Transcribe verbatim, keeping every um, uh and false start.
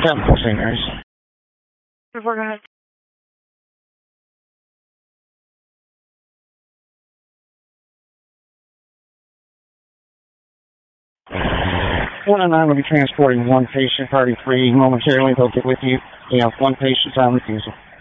seven four Saint Mary's. Before, go ahead. one oh nine will be transporting one patient, party three momentarily. They'll get with you. You have one patient on refusal.